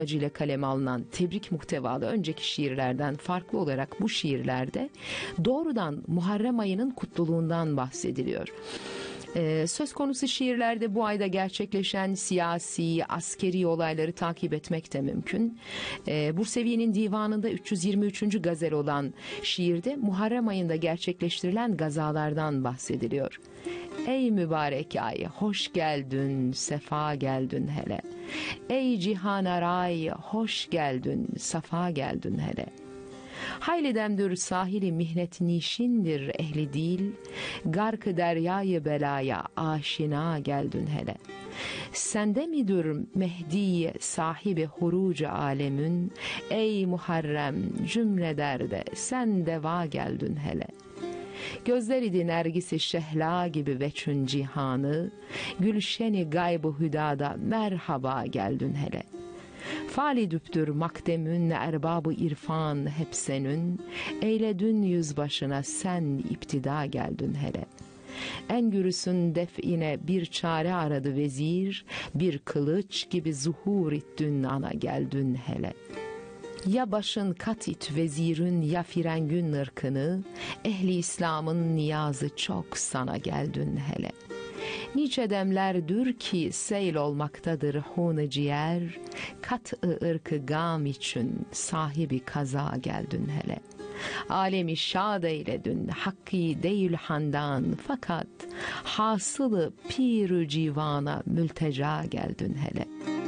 amacıyla kaleme alınan tebrik muhtevalı önceki şiirlerden farklı olarak bu şiirlerde doğrudan Muharrem ayının kutluluğundan bahsediliyor. Söz konusu şiirlerde bu ayda gerçekleşen siyasi, askeri olayları takip etmek de mümkün. Bursevi'nin divanında 323. gazel olan şiirde Muharrem ayında gerçekleştirilen gazalardan bahsediliyor. Ey mübarek ay, hoş geldin, sefa geldin hele. Ey cihan aray, hoş geldin, safa geldin hele. Hayli demdir sahili mihnet nişindir ehli dil, gark-ı deryayı belaya aşina geldin hele. Sende midir Mehdi sahibi huruc alemin, ey Muharrem cümle derde sen deva geldin hele. Gözler idi nergisi şehla gibi veçün cihanı, gülşeni gayb-ı hüdada merhaba geldin hele. Fali düptür makdemün erbabı irfan hep senün, eyledün yüzbaşına sen iptida geldin hele. En gürüsün define bir çare aradı vezir, bir kılıç gibi zuhur ittün ana geldin hele. Ya başın kat it vezirün ya firengün ırkını, ehli İslam'ın niyazı çok sana geldin hele. Nice demlerdir ki seyl olmaktadır hun-ı ciğer, kat-ı ırkı gam için sahibi kaza geldin hele. Alemi şad eyledün hakkı değil handan, fakat hasılı pir-ü civana mülteca geldin hele.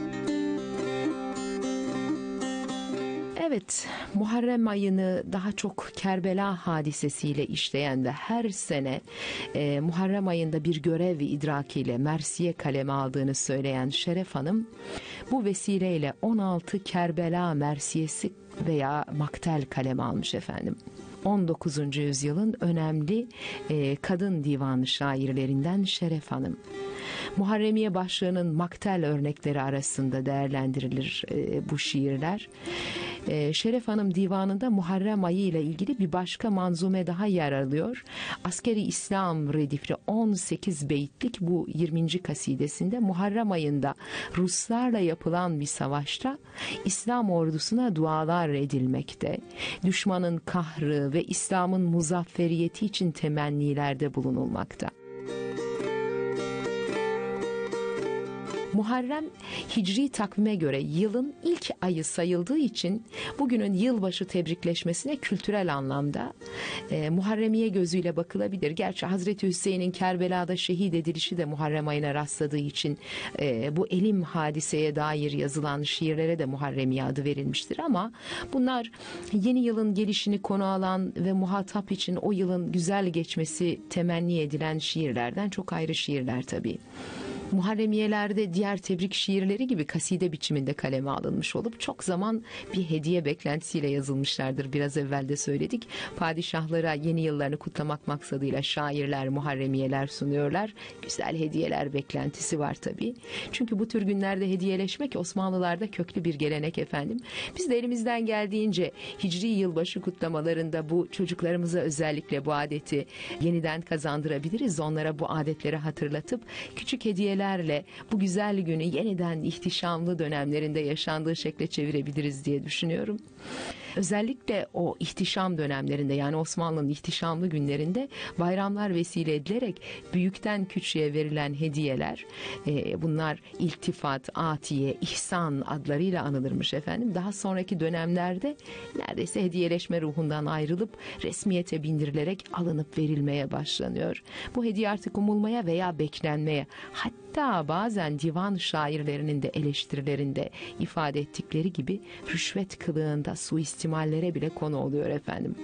Evet, Muharrem ayını daha çok Kerbela hadisesiyle işleyen ve her sene Muharrem ayında bir görev idrakiyle Mersiye kaleme aldığını söyleyen Şeref Hanım, bu vesileyle 16 Kerbela Mersiyesi veya maktel kaleme almış efendim. 19. yüzyılın önemli kadın divanı şairlerinden Şeref Hanım. Muharremiye başlığının maktel örnekleri arasında değerlendirilir bu şiirler. Şeref Hanım divanında Muharrem ayı ile ilgili bir başka manzume daha yer alıyor. Askeri İslam redifli 18 beytlik bu 20. kasidesinde Muharrem ayında Ruslarla yapılan bir savaşta İslam ordusuna dualar edilmekte. Düşmanın kahrı ve İslam'ın muzafferiyeti için temennilerde bulunulmakta. Muharrem Hicri takvime göre yılın ilk ayı sayıldığı için bugünün yılbaşı tebrikleşmesine kültürel anlamda Muharremiye gözüyle bakılabilir. Gerçi Hazreti Hüseyin'in Kerbela'da şehit edilişi de Muharrem ayına rastladığı için bu elim hadiseye dair yazılan şiirlere de Muharremiye adı verilmiştir ama bunlar yeni yılın gelişini konu alan ve muhatap için o yılın güzel geçmesi temenni edilen şiirlerden çok ayrı şiirler tabii. Muharremiyelerde diğer tebrik şiirleri gibi kaside biçiminde kaleme alınmış olup çok zaman bir hediye beklentisiyle yazılmışlardır. Biraz evvel de söyledik. Padişahlara yeni yıllarını kutlamak maksadıyla şairler, muharremiyeler sunuyorlar. Güzel hediyeler beklentisi var tabii. Çünkü bu tür günlerde hediyeleşmek Osmanlılarda köklü bir gelenek efendim. Biz de elimizden geldiğince Hicri yılbaşı kutlamalarında bu çocuklarımıza özellikle bu adeti yeniden kazandırabiliriz. Onlara bu adetleri hatırlatıp küçük hediyeler bu güzel günü yeniden ihtişamlı dönemlerinde yaşandığı şekle çevirebiliriz diye düşünüyorum. Özellikle o ihtişam dönemlerinde yani Osmanlı'nın ihtişamlı günlerinde bayramlar vesile edilerek büyükten küçüğe verilen hediyeler bunlar iltifat, atiye, ihsan adlarıyla anılırmış efendim. Daha sonraki dönemlerde neredeyse hediyeleşme ruhundan ayrılıp resmiyete bindirilerek alınıp verilmeye başlanıyor. Bu hediye artık umulmaya veya beklenmeye, hatta bazen divan şairlerinin de eleştirilerinde ifade ettikleri gibi rüşvet kılığında suistimallere bile konu oluyor efendim.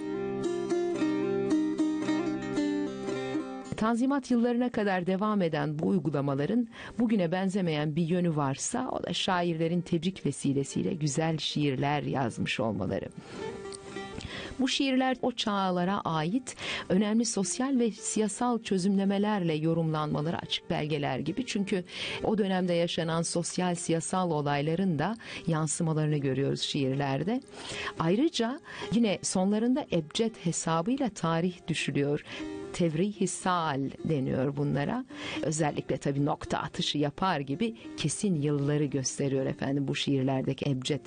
Tanzimat yıllarına kadar devam eden bu uygulamaların bugüne benzemeyen bir yönü varsa o da şairlerin tebrik vesilesiyle güzel şiirler yazmış olmaları. Bu şiirler o çağlara ait önemli sosyal ve siyasal çözümlemelerle yorumlanmaları açık belgeler gibi. Çünkü o dönemde yaşanan sosyal siyasal olayların da yansımalarını görüyoruz şiirlerde. Ayrıca yine sonlarında ebced hesabıyla tarih düşülüyor. Tevrih-i sal deniyor bunlara. Özellikle tabii nokta atışı yapar gibi kesin yılları gösteriyor efendim bu şiirlerdeki ebced